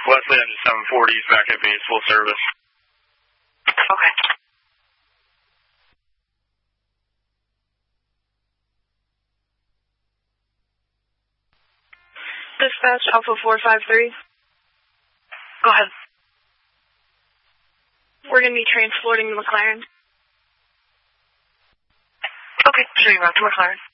Leslie on the 740s back at base, full service. Okay. Dispatch Alpha 453. Go ahead. We're going to be transporting the McLaren. Okay, sure, you're out to McLaren.